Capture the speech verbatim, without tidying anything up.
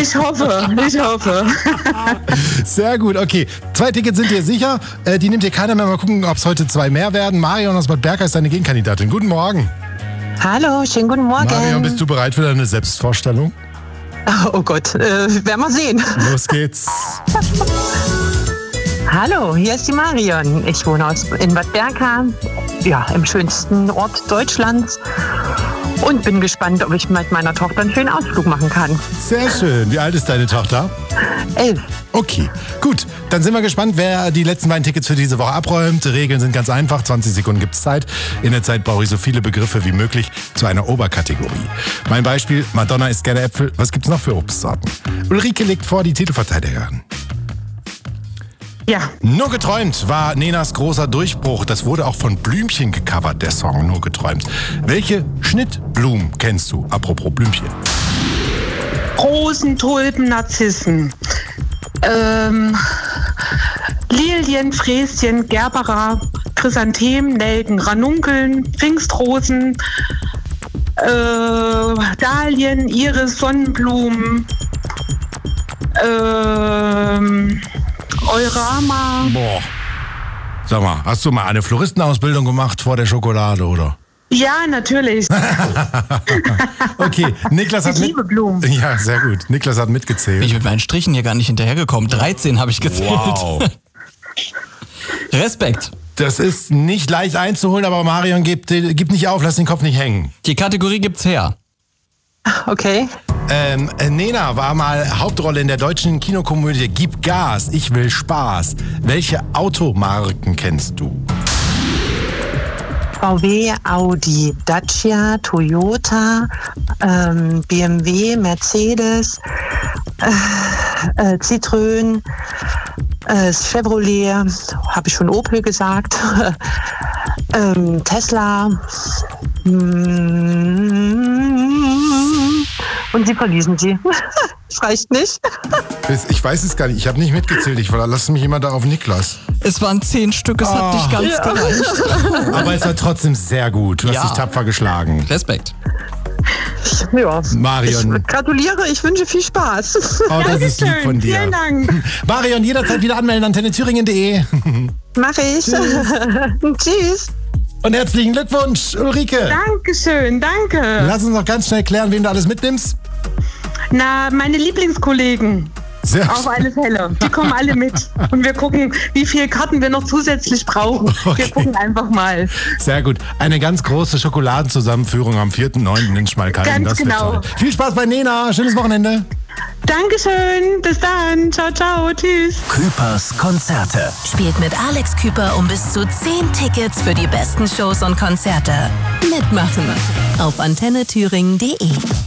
Ich hoffe, ich hoffe. Sehr gut, okay. Zwei Tickets sind dir sicher. Äh, die nimmt dir keiner mehr. Mal gucken, ob es heute zwei mehr werden. Marion aus Bad Berka ist deine Gegenkandidatin. Guten Morgen. Hallo, schönen guten Morgen. Marion, bist du bereit für deine Selbstvorstellung? Oh Gott, äh, werden wir sehen. Los geht's. Hallo, hier ist die Marion. Ich wohne aus, in Bad Berka, ja, im schönsten Ort Deutschlands. Und bin gespannt, ob ich mit meiner Tochter einen schönen Ausflug machen kann. Sehr schön. Wie alt ist deine Tochter? Elf. Okay, gut. Dann sind wir gespannt, wer die letzten beiden Tickets für diese Woche abräumt. Regeln sind ganz einfach. zwanzig Sekunden gibt's Zeit. In der Zeit brauche ich so viele Begriffe wie möglich zu einer Oberkategorie. Mein Beispiel, Madonna isst gerne Äpfel. Was gibt's noch für Obstsorten? Ulrike legt vor, die Titelverteidigerin. Ja. Nur geträumt war Nenas großer Durchbruch. Das wurde auch von Blümchen gecovert, der Song Nur geträumt. Welche Schnittblumen kennst du? Apropos Blümchen. Rosen, Tulpen, Narzissen. Ähm, Lilien, Fräschen, Gerbera, Chrysanthemen, Nelken, Ranunkeln, Pfingstrosen, äh, Dahlien, Iris, Sonnenblumen, ähm, Eurama. Boah. Sag mal, hast du mal eine Floristenausbildung gemacht vor der Schokolade, oder? Ja, natürlich. Okay, Niklas hat Ich liebe mit... Blumen. Ja, sehr gut. Niklas hat mitgezählt. Bin ich mit meinen Strichen hier gar nicht hinterhergekommen. dreizehn habe ich gezählt. Wow. Respekt. Das ist nicht leicht einzuholen, aber Marion, gib, gib nicht auf, lass den Kopf nicht hängen. Die Kategorie gibt's her. Okay. Ähm, Nena war mal Hauptrolle in der deutschen Kinokomödie Gib Gas, ich will Spaß. Welche Automarken kennst du? V W, Audi, Dacia, Toyota, ähm, B M W, Mercedes, äh, äh, Citroën, äh, Chevrolet, habe ich schon Opel gesagt, ähm, Tesla. Und sie verließen sie. Das reicht nicht. Ich weiß es gar nicht, ich habe nicht mitgezählt, ich lasse mich immer da auf Niklas. Es waren zehn Stück, es hat nicht ganz Ja. gereicht. Aber es war trotzdem sehr gut, du hast Ja. dich tapfer geschlagen. Respekt. Ja. Marion. Ich gratuliere, ich wünsche viel Spaß. Oh, das ist lieb Dankeschön, von dir. vielen Dank. Marion, jederzeit wieder anmelden, antenne thüringen punkt de. Mach ich. Tschüss. Und herzlichen Glückwunsch, Ulrike. Dankeschön, danke. Lass uns noch ganz schnell klären, wen du alles mitnimmst. Na, meine Lieblingskollegen. Sehr Auf alle Fälle. Die kommen alle mit. Und wir gucken, wie viele Karten wir noch zusätzlich brauchen. Okay. Wir gucken einfach mal. Sehr gut. Eine ganz große Schokoladenzusammenführung am vierten neunten in Schmalkalden. Ganz Das wird genau. toll. Viel Spaß bei Nena. Schönes Wochenende. Dankeschön. Bis dann. Ciao, ciao. Tschüss. Küpers Konzerte. Spielt mit Alex Küper um bis zu zehn Tickets für die besten Shows und Konzerte. Mitmachen auf antenne thüringen punkt de.